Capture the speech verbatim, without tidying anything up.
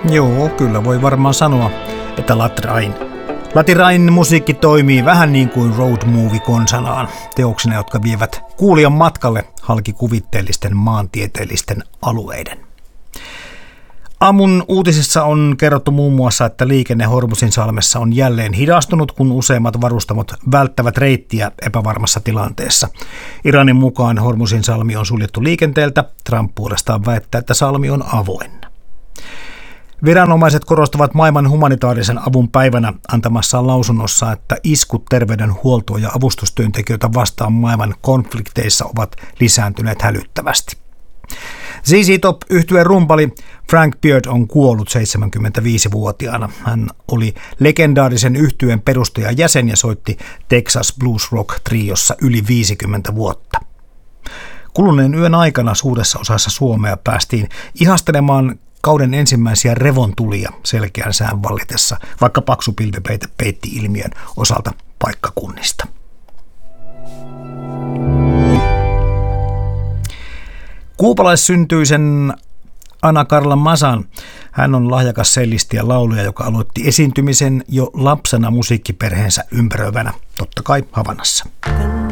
Joo, kyllä voi varmaan sanoa, että Latrain. Latirain musiikki toimii vähän niin kuin road movie konsanaan, teoksina, jotka vievät kuulijan matkalle halki kuvitteellisten maantieteellisten alueiden. Aamun uutisissa on kerrottu muun muassa, että liikenne Hormuzinsalmessa on jälleen hidastunut, kun useimmat varustamot välttävät reittiä epävarmassa tilanteessa. Iranin mukaan Hormuzinsalmi on suljettu liikenteeltä, Trump puolestaan väittää, että salmi on avoin. Viranomaiset korostavat maailman humanitaarisen avun päivänä antamassaan lausunnossa, että iskut terveydenhuoltoa ja avustustyöntekijöitä vastaan maailman konflikteissa ovat lisääntyneet hälyttävästi. Z Z Top-yhtyeen rumpali Frank Beard on kuollut seitsemänkymmentäviisivuotiaana. Hän oli legendaarisen yhtyeen perustajajäsen ja soitti Texas Blues Rock Triossa yli viisikymmentä vuotta. Kuluneen yön aikana suuressa osassa Suomea päästiin ihastelemaan kauden ensimmäisiä revontulia selkeän sään vallitessa, vaikka paksu pilvipeite peitti ilmiön osalta paikkakunnista. Kuupalaissyntyisen Ana Karla Mazan. Hän on lahjakas sellisti ja lauluja, joka aloitti esiintymisen jo lapsena musiikkiperheensä ympäröivänä, totta kai Havanassa.